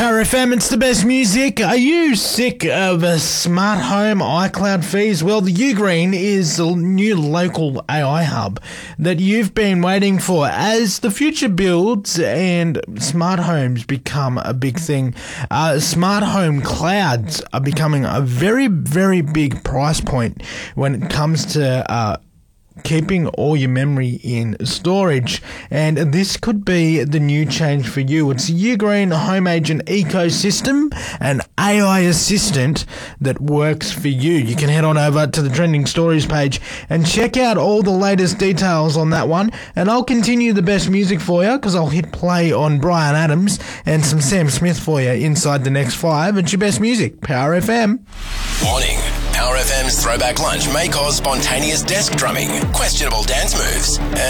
Power FM, it's the best music. Are you sick of smart home iCloud fees? Well, the Ugreen is the new local AI hub that you've been waiting for. As the future builds and smart homes become a big thing, smart home clouds are becoming a very, very big price point when it comes to keeping all your memory in storage, and this could be the new change for you. It's the Ugreen Home Agent ecosystem, an AI assistant that works for you. You can head on over to the Trending Stories page and check out all the latest details on that one, and I'll continue the best music for you because I'll hit play on Bryan Adams and some Sam Smith for you inside the next 5. It's your best music, Power FM. Warning. Power FM's Throwback Lunch may cause spontaneous desk drumming, questionable dance moves, and